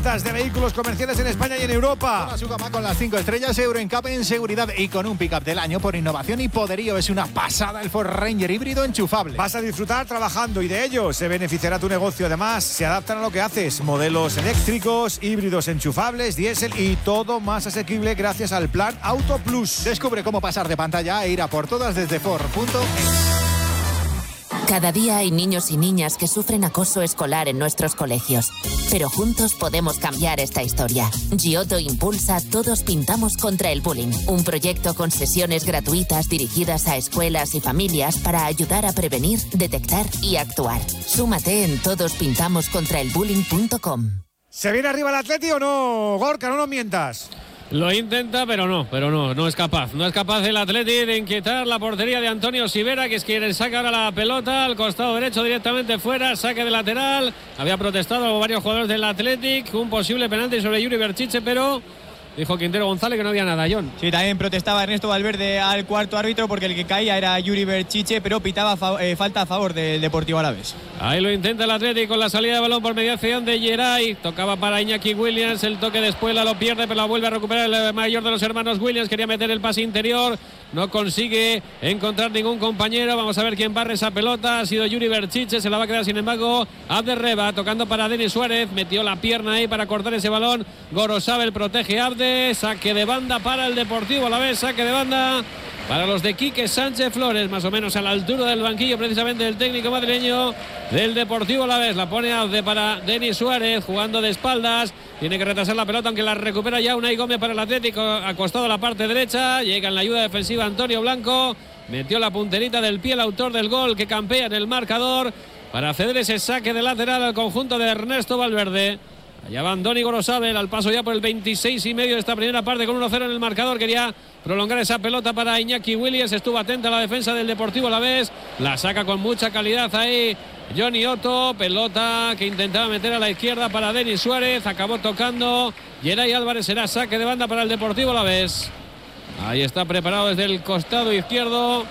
ventas de vehículos comerciales en España y en Europa. Una Sugama con las 5 estrellas, Euro NCAP en seguridad y con un pick-up del año por innovación y poderío. Es una pasada el Ford Ranger híbrido enchufable. Vas a disfrutar trabajando y de ello se beneficiará tu negocio. Además, se adaptan a lo que haces. Modelos eléctricos, híbridos enchufables, diésel y todo más asequible gracias al plan Auto Plus. Descubre cómo pasar de pantalla e ir a por todas desde Ford.es. Cada día hay niños y niñas que sufren acoso escolar en nuestros colegios. Pero juntos podemos cambiar esta historia. Giotto impulsa Todos Pintamos contra el Bullying, un proyecto con sesiones gratuitas dirigidas a escuelas y familias para ayudar a prevenir, detectar y actuar. Súmate en todospintamoscontraelbullying.com. ¿Se viene arriba el Atleti o no, Gorka? No nos mientas. Lo intenta, pero no es capaz. No es capaz el Atleti de inquietar la portería de Antonio Sivera, que es quien saca ahora la pelota al costado derecho directamente fuera, saque de lateral. Había protestado varios jugadores del Athletic, un posible penalti sobre Yuri Berchiche, pero dijo Quintero González que no había nada, John. Sí, también protestaba Ernesto Valverde al cuarto árbitro porque el que caía era Yuri Berchiche, pero pitaba falta a favor del Deportivo Alavés. Ahí lo intenta el Athletic con la salida de balón por mediación de Geray. Tocaba para Iñaki Williams, el toque de Espuela lo pierde, pero la vuelve a recuperar el mayor de los hermanos Williams. Quería meter el pase interior, no consigue encontrar ningún compañero. Vamos a ver quién barre esa pelota. Ha sido Yuri Berchiche, se la va a quedar sin embargo Abderreba, tocando para Denis Suárez. Metió la pierna ahí para cortar ese balón. Gorosabel protege a Abde. Saque de banda para el Deportivo Alavés, saque de banda para los de Quique Sánchez Flores, más o menos a la altura del banquillo precisamente del técnico madrileño del Deportivo Alavés. La pone Abde para Denis Suárez, jugando de espaldas, tiene que retrasar la pelota aunque la recupera ya Unai Gómez para el Atlético, acostado a la parte derecha. Llega en la ayuda defensiva Antonio Blanco, metió la punterita del pie el autor del gol que campea en el marcador para ceder ese saque de lateral al conjunto de Ernesto Valverde. Allá va Andoni Gorosabel al paso ya por el 26,5 de esta primera parte con 1-0 en el marcador. Quería prolongar esa pelota para Iñaki Williams. Estuvo atenta a la defensa del Deportivo Alavés. La saca con mucha calidad ahí Johnny Otto. Pelota que intentaba meter a la izquierda para Denis Suárez. Acabó tocando Geray Álvarez. Será saque de banda para el Deportivo Alavés. Ahí está preparado desde el costado izquierdo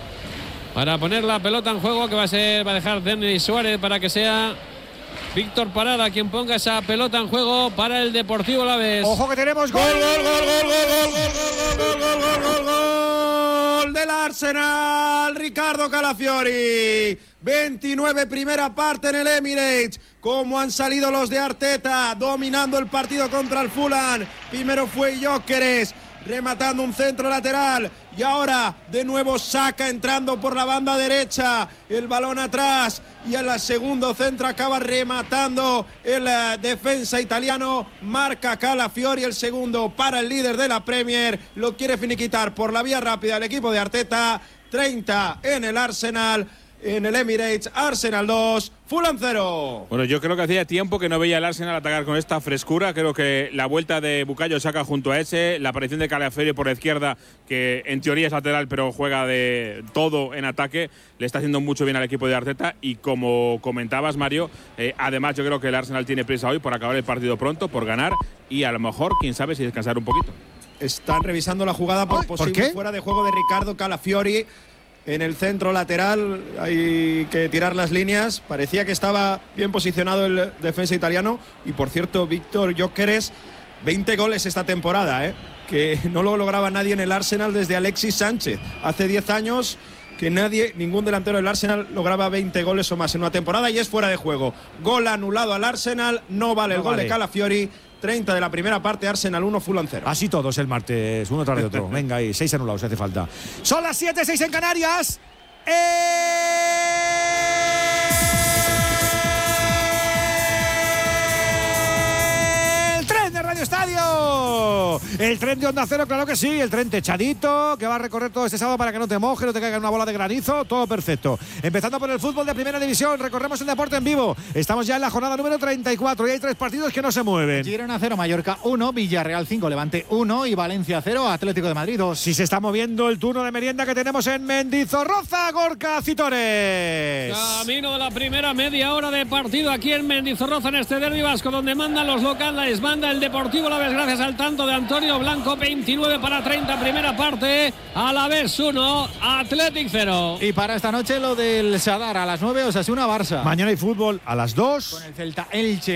para poner la pelota en juego, que va a dejar Denis Suárez para que sea Víctor Parada quien ponga esa pelota en juego para el Deportivo Alavés. Ojo que tenemos gol del Arsenal. Ricardo Calafiori. 29 primera parte en el Emirates. Cómo han salido los de Arteta, dominando el partido contra el Fulham. Primero fue Gyökeres, rematando un centro lateral, y ahora de nuevo Saka entrando por la banda derecha, el balón atrás, y en el segundo centro acaba rematando el defensa italiano. Marca Calafiori el segundo para el líder de la Premier. Lo quiere finiquitar por la vía rápida el equipo de Arteta. 30 en el Arsenal, en el Emirates. Arsenal 2, Fulham 0. Bueno, yo creo que hacía tiempo que no veía al Arsenal atacar con esta frescura. Creo que la vuelta de Bukayo Saka junto a ese, la aparición de Calafiori por la izquierda, que en teoría es lateral pero juega de todo en ataque, le está haciendo mucho bien al equipo de Arteta. Y como comentabas, Mario, además yo creo que el Arsenal tiene prisa hoy por acabar el partido pronto, por ganar, y a lo mejor, quién sabe, si descansar un poquito. Están revisando la jugada por posible fuera de juego de Ricardo Calafiori. En el centro lateral hay que tirar las líneas. Parecía que estaba bien posicionado el defensa italiano. Y por cierto, Víctor Gyökeres, 20 goles esta temporada, que no lo lograba nadie en el Arsenal desde Alexis Sánchez. Hace 10 años que ningún delantero del Arsenal lograba 20 goles o más en una temporada, y es fuera de juego. Gol anulado al Arsenal, no vale el gol de Calafiori. 30 de la primera parte, Arsenal 1, Fulham 0. Así todos el martes, uno tras de otro. Venga ahí, 6 anulados si hace falta. Son las 7:06 en Canarias. El tren de Radio Estadio. El tren de Onda Cero, claro que sí. El tren techadito, que va a recorrer todo este sábado para que no te moje, no te caiga una bola de granizo. Todo perfecto. Empezando por el fútbol de Primera División, recorremos el deporte en vivo. Estamos ya en la jornada número 34 y hay 3 partidos que no se mueven. Girona 0, Mallorca 1, Villarreal 5, Levante 1 y Valencia 0, Atlético de Madrid 2. Si se está moviendo el turno de merienda que tenemos en Mendizorroza, Gorka Citores. Camino de la primera media hora de partido aquí en Mendizorroza, en este derbi vasco, donde mandan los locales, manda el Deportivo Alavés gracias al tanto de Antonio Blanco. 29 para 30, primera parte. Alavés 1, Athletic 0. Y para esta noche lo del Sadar a las 9, Osasuna Barça. Mañana hay fútbol a las 2. Con el Celta Elche.